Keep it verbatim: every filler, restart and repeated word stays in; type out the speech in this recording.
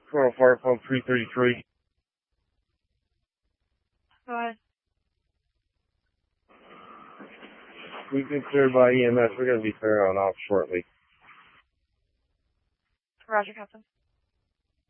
Colonel Fire Pump three thirty-three. Go ahead. We've been cleared by E M S. We're going to be clearing on off shortly. Roger, Captain.